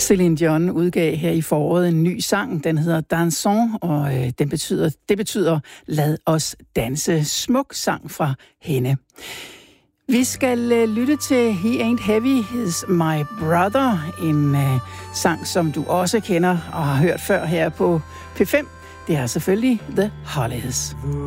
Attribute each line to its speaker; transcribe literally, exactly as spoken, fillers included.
Speaker 1: Céline Dion udgav her i foråret en ny sang. Den hedder Dansons, og øh, den betyder, det betyder lad os danse. Smuk sang fra hende. Vi skal øh, lytte til He Ain't Heavy, He's My Brother. En øh, sang, som du også kender og har hørt før her på P fem. Det er selvfølgelig The Hollies.